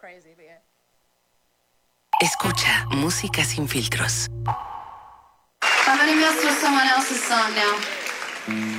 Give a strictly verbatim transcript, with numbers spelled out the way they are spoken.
Escucha música sin filtros. I'm gonna mess with someone else's song now.